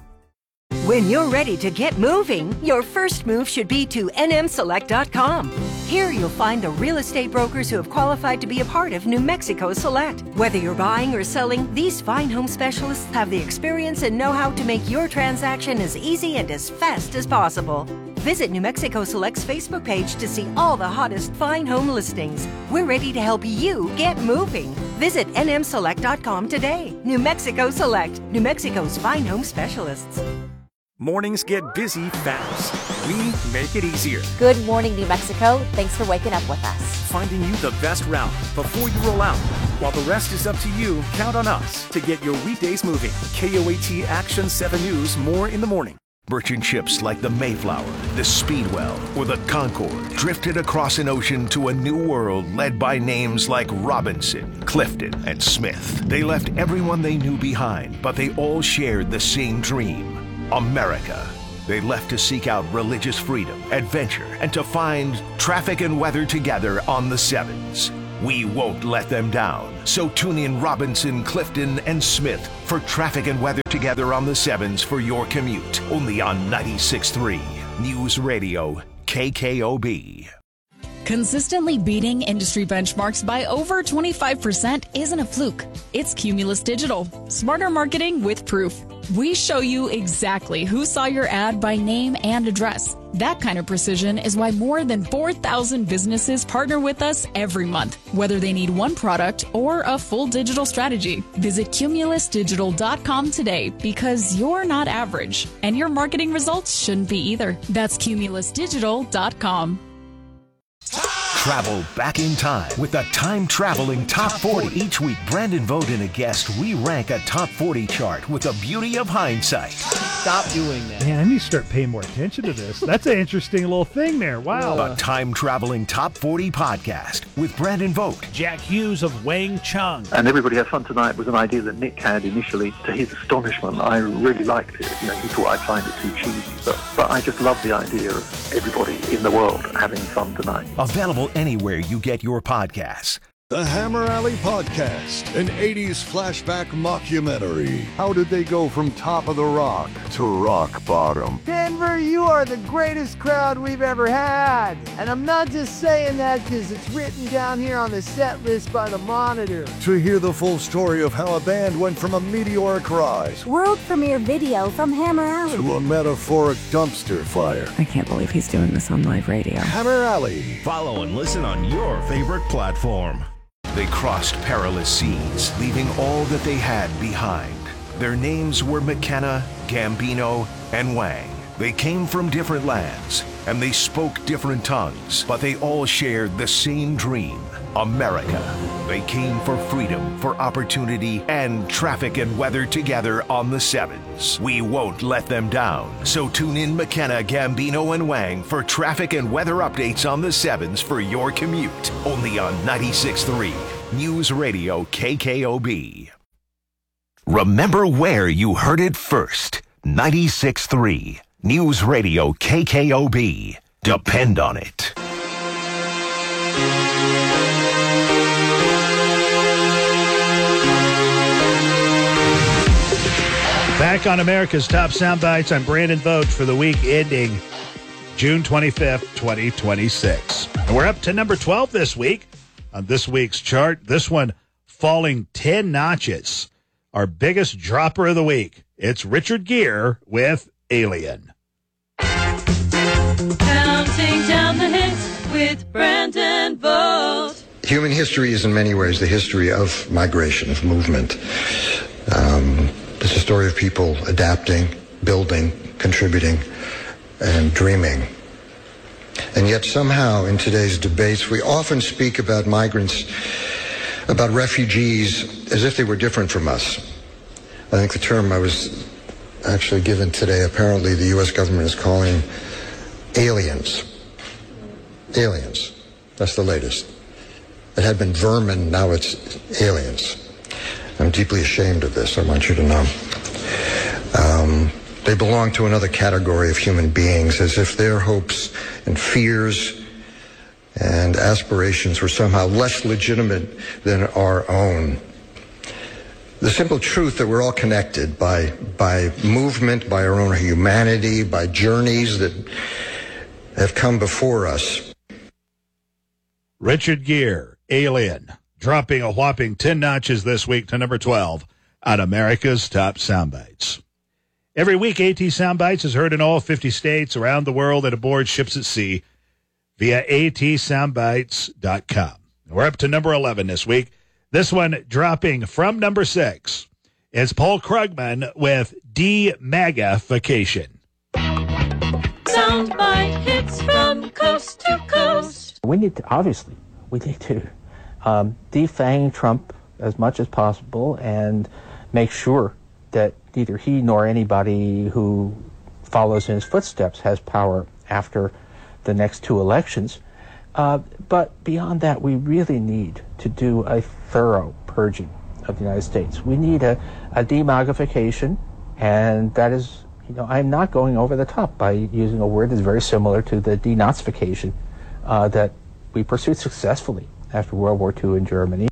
When you're ready to get moving, your first move should be to N M select dot com. Here you'll find the real estate brokers who have qualified to be a part of New Mexico Select. Whether you're buying or selling, these fine home specialists have the experience and know-how to make your transaction as easy and as fast as possible. Visit New Mexico Select's Facebook page to see all the hottest fine home listings. We're ready to help you get moving. Visit N M select dot com today. New Mexico Select, New Mexico's fine home specialists. Mornings get busy fast. We make it easier. Good morning, New Mexico. Thanks for waking up with us. Finding you the best route before you roll out. While the rest is up to you, count on us to get your weekdays moving. K O A T Action seven News, more in the morning. Merchant ships like the Mayflower, the Speedwell, or the Concorde drifted across an ocean to a new world led by names like Robinson, Clifton, and Smith. They left everyone they knew behind, but they all shared the same dream: America. They left to seek out religious freedom, adventure, and to find traffic and weather together on the Sevens. We won't let them down. So tune in Robinson, Clifton, and Smith for traffic and weather together on the Sevens for your commute. Only on ninety-six point three News Radio K K O B. Consistently beating industry benchmarks by over twenty-five percent isn't a fluke. It's Cumulus Digital. Smarter marketing with proof. We show you exactly who saw your ad by name and address. That kind of precision is why more than four thousand businesses partner with us every month, whether they need one product or a full digital strategy. Visit cumulus digital dot com today, because you're not average, and your marketing results shouldn't be either. That's cumulus digital dot com. Travel back in time with the time-traveling Top forty. Each week, Brandon Vogt and a guest, we rank a Top forty chart with the beauty of hindsight. Stop doing that. Man, I need to start paying more attention to this. That's an interesting little thing there. Wow. The time-traveling Top forty podcast with Brandon Vogt. Jack Hughes of Wang Chung. And Everybody Has Fun Tonight was an idea that Nick had initially. To his astonishment, I really liked it. You know, he thought I'd find it too cheesy. But, but I just love the idea of everybody in the world having fun tonight. Available anywhere you get your podcasts. The Hammer Alley Podcast, an eighties flashback mockumentary. How did they go from top of the rock to rock bottom? Denver, you are the greatest crowd we've ever had. And I'm not just saying that because it's written down here on the set list by the Monitor. To hear the full story of how a band went from a meteoric rise world premiere video from Hammer Alley to a metaphoric dumpster fire. I can't believe he's doing this on live radio. Hammer Alley. Follow and listen on your favorite platform. They crossed perilous seas, leaving all that they had behind. Their names were McKenna, Gambino, and Wang. They came from different lands, and they spoke different tongues, but they all shared the same dream: America. They came for freedom, for opportunity, and traffic and weather together on the Sevens. We won't let them down. So tune in McKenna, Gambino, and Wang for traffic and weather updates on the Sevens for your commute. Only on ninety-six point three News Radio K K O B. Remember where you heard it first. ninety-six point three News Radio K K O B. Depend on it. Back on America's Top Soundbites, I'm Brandon Vogt for the week ending June twenty-fifth, twenty twenty-six. And we're up to number twelve this week on this week's chart. This one falling ten notches. Our biggest dropper of the week. It's Richard Gere with Alien. Counting down the hits with Brandon Vogt. Human history is in many ways the history of migration, of movement. Um, it's a story of people adapting, building, contributing, and dreaming. And yet somehow in today's debates, we often speak about migrants, about refugees, as if they were different from us. I think the term I was actually given today, apparently the U S government is calling aliens. Aliens. That's the latest. It had been vermin, now it's aliens. I'm deeply ashamed of this, I want you to know. Um, they belong to another category of human beings, as if their hopes and fears and aspirations were somehow less legitimate than our own. The simple truth that we're all connected by, by movement, by our own humanity, by journeys that have come before us. Richard Gere, Alien, dropping a whopping ten notches this week to number twelve on America's Top Soundbites. Every week, AT Soundbites is heard in all fifty states around the world and aboard ships at sea via A T soundbites dot com. We're up to number eleven this week. This one dropping from number six. It's Paul Krugman with D-Magafication. Soundbite hits from coast to coast. We need to, obviously, we need to um, defang Trump as much as possible and make sure that neither he nor anybody who follows in his footsteps has power after the next two elections. Uh, but beyond that, we really need to do a thorough purging of the United States. We need a, a demogification, and that is, you know, I'm not going over the top by using a word that's very similar to the denazification uh, that we pursued successfully after World War Two in Germany.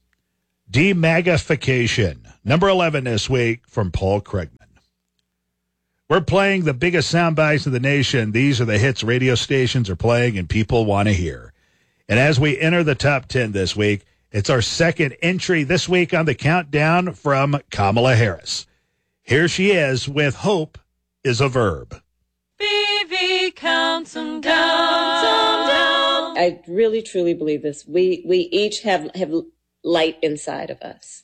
Demagification. Number eleven this week from Paul Krugman. We're playing the biggest sound bites of the nation. These are the hits radio stations are playing and people want to hear. And as we enter the top ten this week, it's our second entry this week on the countdown from Kamala Harris. Here she is with Hope is a Verb. B V counts them down, them down. I really, truly believe this. We we each have, have light inside of us.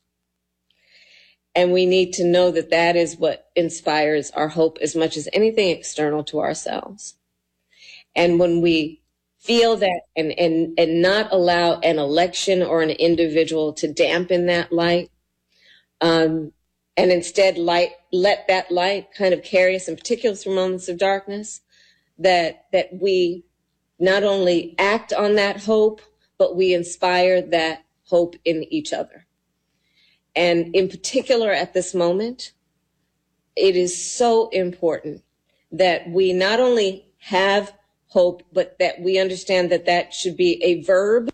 And we need to know that that is what inspires our hope as much as anything external to ourselves. And when we feel that and, and, and not allow an election or an individual to dampen that light, um, and instead light, let that light kind of carry us in particular through moments of darkness, that, that we not only act on that hope, but we inspire that hope in each other. And in particular at this moment, it is so important that we not only have hope, but that we understand that that should be a verb.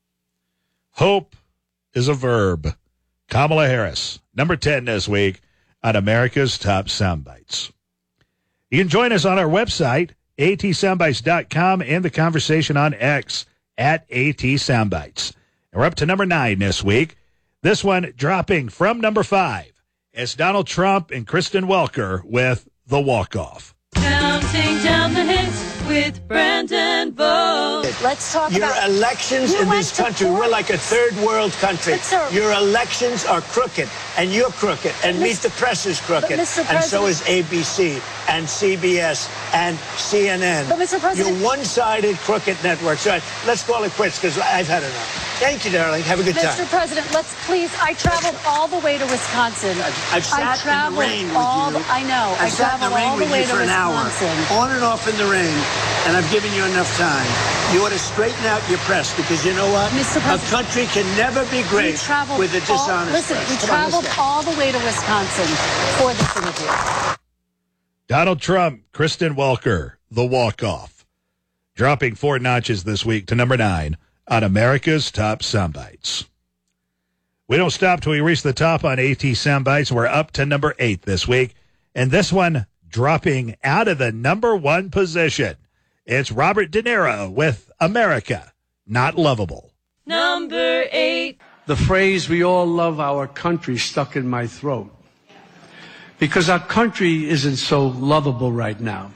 Hope is a verb. Kamala Harris, number ten this week on America's Top Soundbites. You can join us on our website, A T soundbites dot com, and the conversation on X at AT Soundbites. And we're up to number nine this week. This one dropping from number five. It's Donald Trump and Kristen Welker with The Walk-Off. Counting down the hits with Brandon Vogt. Let's talk Your about elections you in this country, we're like a third world country. Sir, Your elections are crooked, and you're crooked, and Meet the Press is crooked, and so is A B C, and C B S, and C N N. But Mister President, You're one-sided crooked networks. All right, let's call it quits, because I've had enough. Thank you, darling. Have a good Mister time. Mister President, let's please. I traveled all the way to Wisconsin. I've, I've sat I traveled in the rain with all you. The, I know. I've I sat in traveled the rain all the with way you to for an Wisconsin. hour, on and off in the rain, and I've given you enough time. You ought to straighten out your press, because you know what? Mister A country can never be great with a dishonest all, listen, press. we Come on, traveled let's go. all the way to Wisconsin for this interview. Donald Trump, Kristen Welker, The Walk-Off. Dropping four notches this week to number nine on America's Top Soundbites. We don't stop till we reach the top on AT Soundbites. We're up to number eight this week. And this one dropping out of the number one position. It's Robert De Niro with America, Not Lovable. Number eight. The phrase, we all love our country, stuck in my throat. Because our country isn't so lovable right now.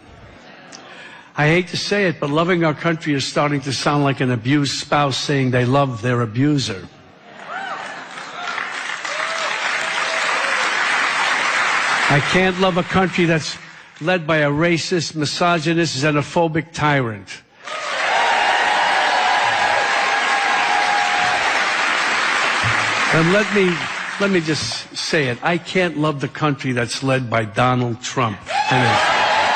I hate to say it, but loving our country is starting to sound like an abused spouse saying they love their abuser. I can't love a country that's led by a racist, misogynist, xenophobic tyrant. And let me, let me just say it. I can't love the country that's led by Donald Trump. And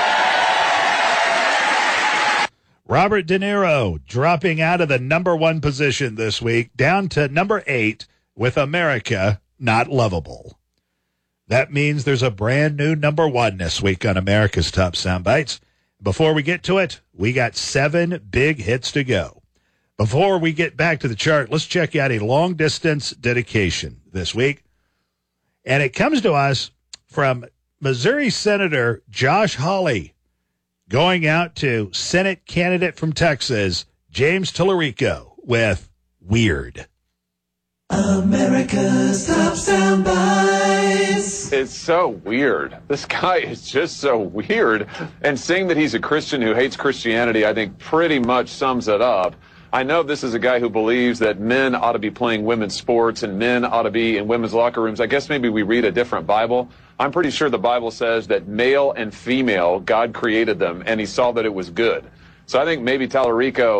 Robert De Niro dropping out of the number one position this week, down to number eight with America, Not Lovable. That means there's a brand new number one this week on America's Top Soundbites. Before we get to it, we got seven big hits to go. Before we get back to the chart, let's check out a long-distance dedication this week. And it comes to us from Missouri Senator Josh Hawley, going out to Senate candidate from Texas, James Tallarico, with Weird. America's Top Soundbites. It's so weird. This guy is just so weird. And saying that he's a Christian who hates Christianity, I think pretty much sums it up. I know this is a guy who believes that men ought to be playing women's sports and men ought to be in women's locker rooms. I guess maybe we read a different Bible. I'm pretty sure the Bible says that male and female, God created them, and he saw that it was good. So I think maybe Tallarico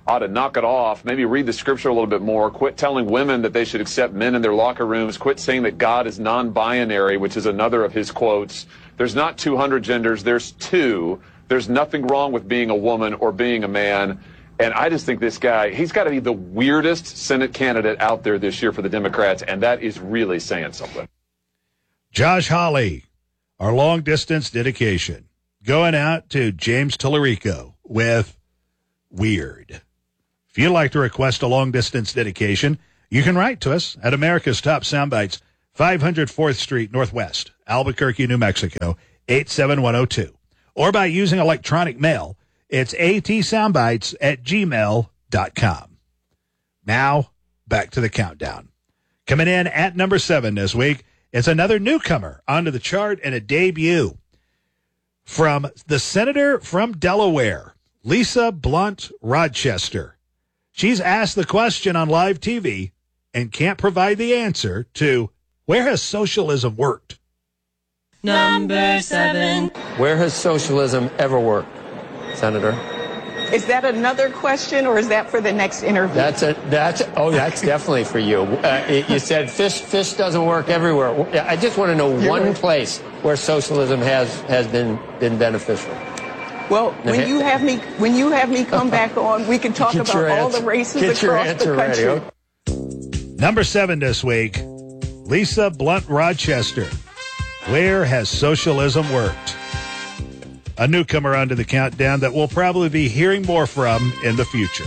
ought to knock it off, maybe read the scripture a little bit more, quit telling women that they should accept men in their locker rooms, quit saying that God is non-binary, which is another of his quotes. There's not two hundred genders, there's two. There's nothing wrong with being a woman or being a man. And I just think this guy, he's got to be the weirdest Senate candidate out there this year for the Democrats, and that is really saying something. Josh Hawley, our long-distance dedication, going out to James Tallarico with Weird. If you'd like to request a long-distance dedication, you can write to us at America's Top Soundbites, five hundred fourth Street Northwest, Albuquerque, New Mexico, eight seven one oh two. Or by using electronic mail, it's atsoundbites at gmail dot com. Now, back to the countdown. Coming in at number seven this week, it's another newcomer onto the chart and a debut from the senator from Delaware, Lisa Blunt Rochester. She's asked the question on live T V and can't provide the answer to, where has socialism worked? Number seven. Where has socialism ever worked, Senator? Is that another question, or is that for the next interview? That's a that's oh that's definitely for you. Uh, you said fish fish doesn't work everywhere. I just want to know You're one right. place where socialism has has been been beneficial. Well, when you have me when you have me come back on, we can talk Get about all answer. the races Get across the country. Ready, okay? Number seven this week, Lisa Blunt Rochester. Where has socialism worked? A newcomer onto the countdown that we'll probably be hearing more from in the future.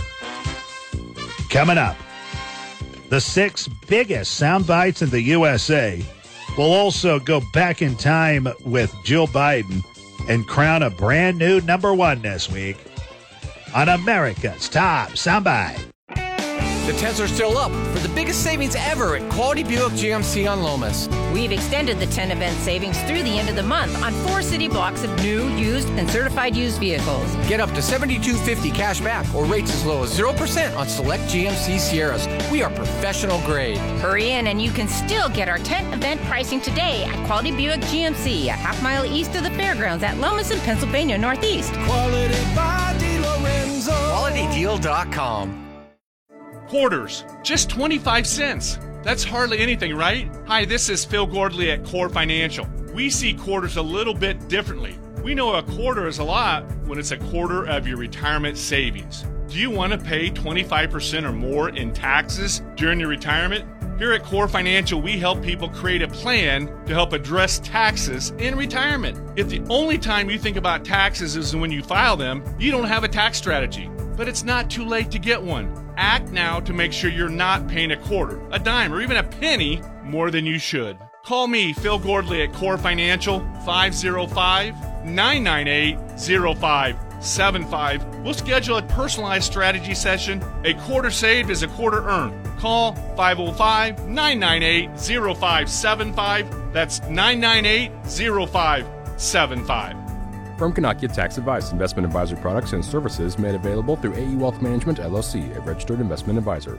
Coming up, the six biggest sound bites in the U S A. We'll also go back in time with Jill Biden and crown a brand new number one this week on America's Top Soundbite. The tents are still up for the biggest savings ever at Quality Buick G M C on Lomas. We've extended the tent event savings through the end of the month on four city blocks of new, used, and certified used vehicles. Get up to seventy-two fifty cash back or rates as low as zero percent on select G M C Sierras. We are professional grade. Hurry in and you can still get our tent event pricing today at Quality Buick G M C, a half mile east of the fairgrounds at Lomas in Pennsylvania Northeast. Quality by DeLorenzo. quality deal dot com. Quarters, just twenty-five cents. That's hardly anything, right? Hi, this is Phil Gordley at Core Financial. We see quarters a little bit differently. We know a quarter is a lot when it's a quarter of your retirement savings. Do you want to pay twenty-five percent or more in taxes during your retirement? Here at Core Financial, we help people create a plan to help address taxes in retirement. If the only time you think about taxes is when you file them, you don't have a tax strategy. But it's not too late to get one. Act now to make sure you're not paying a quarter, a dime, or even a penny more than you should. Call me, Phil Gordley, at Core Financial, five oh five, nine nine eight, oh five seven five. We'll schedule a personalized strategy session. A quarter saved is a quarter earned. Call five oh five, nine nine eight, oh five seven five. That's nine nine eight, oh five seven five. Firm cannot give tax advice. Investment advisory products and services made available through A E Wealth Management, L L C, a registered investment advisor.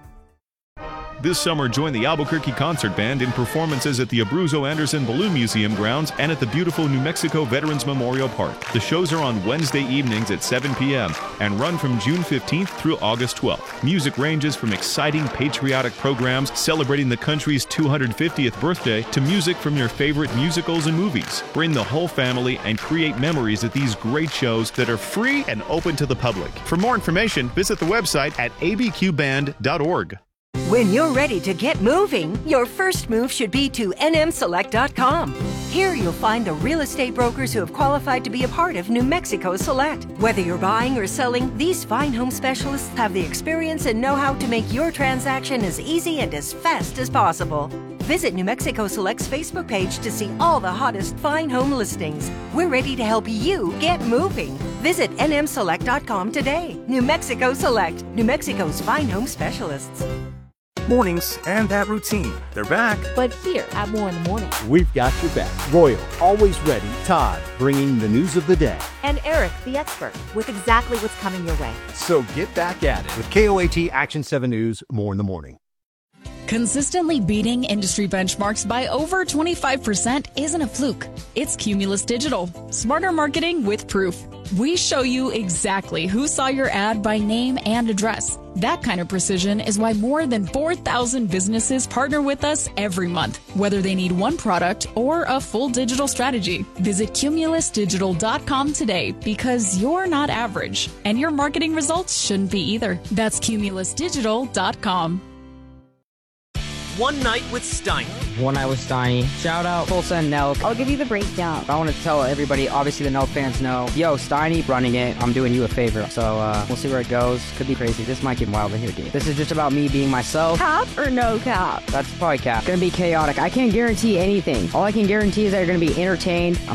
This summer, join the Albuquerque Concert Band in performances at the Abruzzo Anderson Balloon Museum grounds and at the beautiful New Mexico Veterans Memorial Park. The shows are on Wednesday evenings at seven p.m. and run from June fifteenth through August twelfth. Music ranges from exciting patriotic programs celebrating the country's two hundred fiftieth birthday to music from your favorite musicals and movies. Bring the whole family and create memories at these great shows that are free and open to the public. For more information, visit the website at a b q band dot org. When you're ready to get moving, your first move should be to n m select dot com. Here you'll find the real estate brokers who have qualified to be a part of New Mexico Select. Whether you're buying or selling, these fine home specialists have the experience and know-how to make your transaction as easy and as fast as possible. Visit New Mexico Select's Facebook page to see all the hottest fine home listings. We're ready to help you get moving. Visit n m select dot com today. New Mexico Select, New Mexico's fine home specialists. Mornings and that routine. They're back. But here at More in the Morning, we've got your back. Royal, always ready. Todd, bringing the news of the day. And Eric, the expert, with exactly what's coming your way. So get back at it with K O A T Action seven News, More in the Morning. Consistently beating industry benchmarks by over twenty-five percent isn't a fluke. It's Cumulus Digital. Smarter marketing with proof. We show you exactly who saw your ad by name and address. That kind of precision is why more than four thousand businesses partner with us every month, whether they need one product or a full digital strategy. Visit cumulus digital dot com today because you're not average, and your marketing results shouldn't be either. That's cumulus digital dot com. One Night with Steiny. One Night with Steiny. Shout out Tulsa and Nelk. I'll give you the breakdown. I want to tell everybody, obviously the Nelk fans know, yo, Steiny running it, I'm doing you a favor. So uh, we'll see where it goes. Could be crazy. This might get wild in here, dude. This is just about me being myself. Cap or no cap? That's probably cap. It's going to be chaotic. I can't guarantee anything. All I can guarantee is that you're going to be entertained. I'm